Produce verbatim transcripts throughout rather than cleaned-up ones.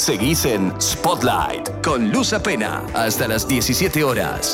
Seguís en Spotlight con Luz Apena hasta las diecisiete horas.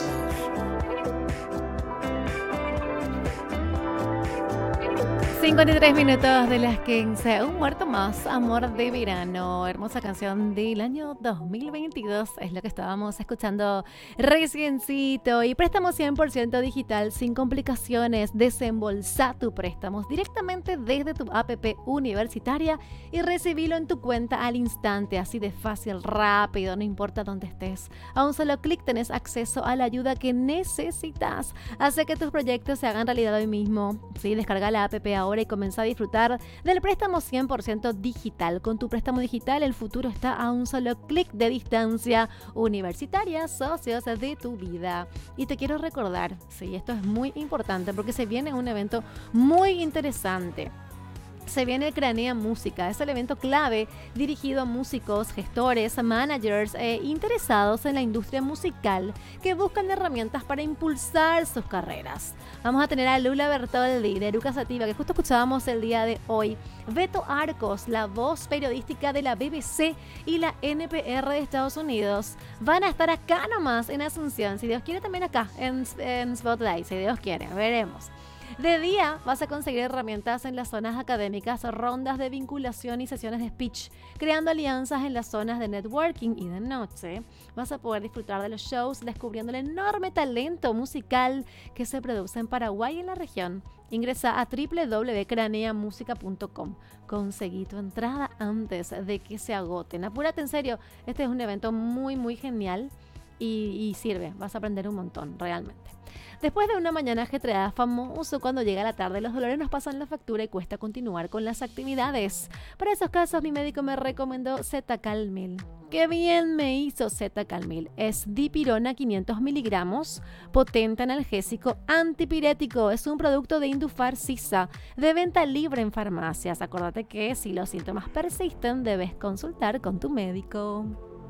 cincuenta y tres minutos de las quince. Un muerto más, Amor de Verano. Hermosa canción del año dos mil veintidós. Es lo que estábamos escuchando reciencito. Y préstamo cien por ciento digital sin complicaciones. Desembolsa tu préstamo directamente desde tu app universitaria y recibilo en tu cuenta al instante. Así de fácil, rápido, no importa dónde estés. A un solo clic tenés acceso a la ayuda que necesitas. Hace que tus proyectos se hagan realidad hoy mismo. Sí, descarga la app ahora y comienza a disfrutar del préstamo cien por ciento digital. Con tu préstamo digital, el futuro está a un solo clic de distancia. Universitaria, socios de tu vida. Y te quiero recordar, sí, esto es muy importante porque se viene un evento muy interesante. Se viene Cranea Música, es el evento clave dirigido a músicos, gestores, managers e interesados en la industria musical que buscan herramientas para impulsar sus carreras. Vamos a tener a Lula Bertoldi de Eruca Sativa, que justo escuchábamos el día de hoy, Beto Arcos, la voz periodística de la B B C y la N P R de Estados Unidos. Van a estar acá nomás en Asunción, si Dios quiere también acá en, en Spotlight, si Dios quiere, veremos. De día vas a conseguir herramientas en las zonas académicas, rondas de vinculación y sesiones de speech, creando alianzas en las zonas de networking, y de noche vas a poder disfrutar de los shows descubriendo el enorme talento musical que se produce en Paraguay y en la región. Ingresa a doble u doble u doble punto cranea música punto com. Conseguí tu entrada antes de que se agoten. Apúrate, en serio, este es un evento muy muy genial y, y sirve, vas a aprender un montón realmente. Después de una mañana ajetreada, famoso cuando llega la tarde, los dolores nos pasan la factura y cuesta continuar con las actividades. Para esos casos, mi médico me recomendó Zetacalmil. ¡Qué bien me hizo Zetacalmil! Es dipirona quinientos miligramos, potente analgésico antipirético. Es un producto de Indufar Sisa, de venta libre en farmacias. Acuérdate que si los síntomas persisten, debes consultar con tu médico.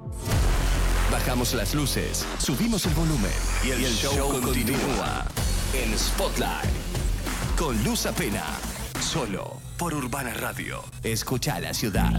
Bajamos las luces, subimos el volumen y el, y el show, show continúa en Spotlight con Luz Apena, solo por Urbana Radio. Escucha la ciudad.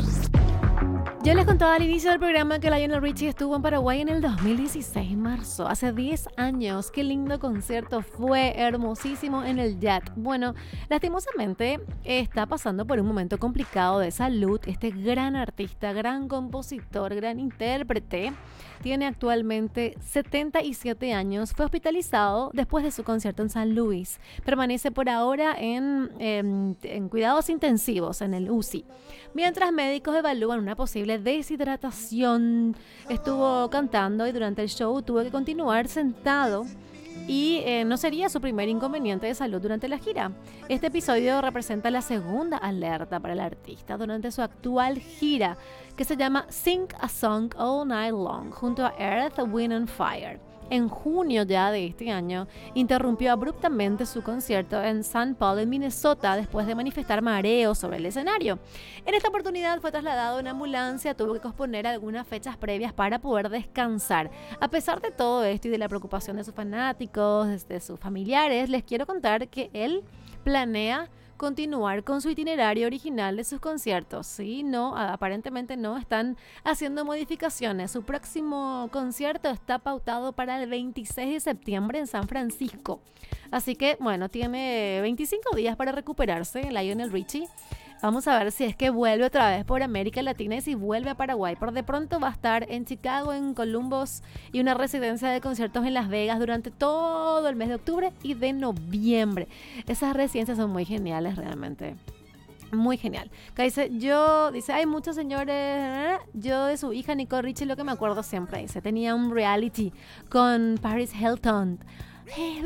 Yo les contaba al inicio del programa que Lionel Richie estuvo en Paraguay en el dos mil dieciséis, marzo, hace diez años. Qué lindo concierto fue, hermosísimo en el J A T. Bueno, lastimosamente está pasando por un momento complicado de salud. Este gran artista, gran compositor, gran intérprete, tiene actualmente setenta y siete años. Fue hospitalizado después de su concierto en San Luis. Permanece por ahora en, en, en cuidados intensivos en el U C I. Mientras médicos evalúan una posible deshidratación, estuvo cantando y durante el show tuvo que continuar sentado y eh, no sería su primer inconveniente de salud durante la gira. Este episodio representa la segunda alerta para el artista durante su actual gira, que se llama Sing a Song All Night Long, junto a Earth, Wind and Fire. En junio ya de este año, interrumpió abruptamente su concierto en Saint Paul, en Minnesota, después de manifestar mareos sobre el escenario. En esta oportunidad fue trasladado en ambulancia, tuvo que posponer algunas fechas previas para poder descansar. A pesar de todo esto y de la preocupación de sus fanáticos, de sus familiares, les quiero contar que él planea continuar con su itinerario original de sus conciertos. Sí, no, aparentemente no están haciendo modificaciones. Su próximo concierto está pautado para el veintiséis de septiembre en San Francisco. Así que, bueno, tiene veinticinco días para recuperarse, Lionel Richie. Vamos a ver si es que vuelve otra vez por América Latina y si vuelve a Paraguay. Por de pronto va a estar en Chicago, en Columbus y una residencia de conciertos en Las Vegas durante todo el mes de octubre y de noviembre. Esas residencias son muy geniales realmente. Muy genial. Acá dice, yo, dice, hay muchos señores, yo de su hija Nicole Richie, lo que me acuerdo siempre, dice, tenía un reality con Paris Hilton. Es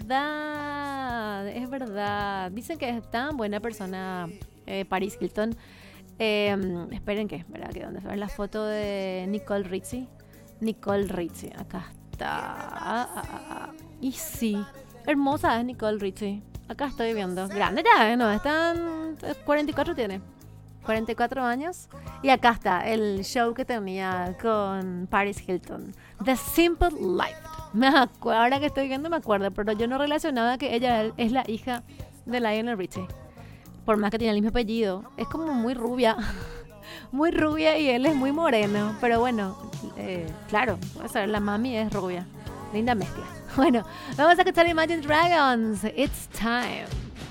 verdad, es verdad. Dicen que es tan buena persona eh, Paris Hilton. Eh, esperen que, ¿verdad? Que dónde fue la foto de Nicole Richie. Nicole Richie, acá está. Ah, ah, ah. Y sí, hermosa es Nicole Richie. Acá estoy viendo. Grande ya, ¿eh? No, están cuarenta y cuatro tiene. cuarenta y cuatro años. Y acá está el show que tenía con Paris Hilton. The Simple Life. Me acuerdo, ahora que estoy viendo me acuerdo, pero yo no relacionaba que ella es la hija de Lionel Richie. Por más que tiene el mismo apellido. Es como muy rubia. muy rubia y él es muy moreno. Pero bueno, eh, claro, puede ser, la mami es rubia. Linda mezcla. Bueno, vamos a escuchar Imagine Dragons. It's time.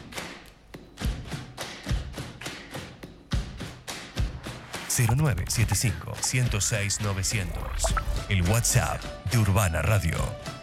cero nueve siete cinco, uno cero seis, nueve cero cero. El WhatsApp de Urbana Radio.